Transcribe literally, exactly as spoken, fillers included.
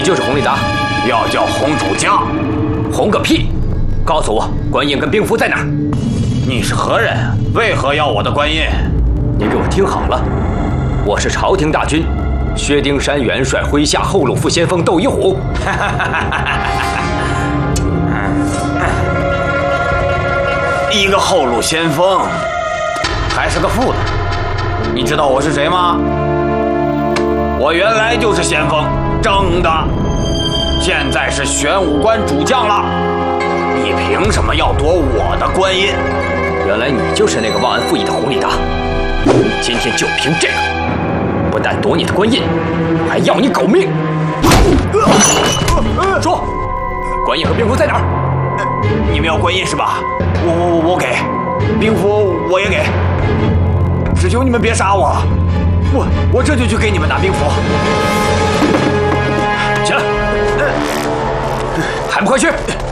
就是弘里达？ 要叫弘主将。 弘个屁！告诉我，官印跟兵符在哪儿？ 你是何人？为何要我的官印？ 你给我听好了，我是朝廷大军，薛丁山元帅麾下后路副先锋窦一虎。 一个后路先锋，还是个副的。你知道我是谁吗？我原来就是先锋，正的，现在是玄武关主将了。你凭什么要夺我的官印？ 原来你就是那个忘恩负义的弘里达。今天就凭这个，不但夺你的官印，还要你狗命！说，官印和兵符在哪儿？ 你们要官印是吧？我我我给，兵符我也给。只求你们别杀我，我我这就去给你们拿兵符。 起来，还不快去！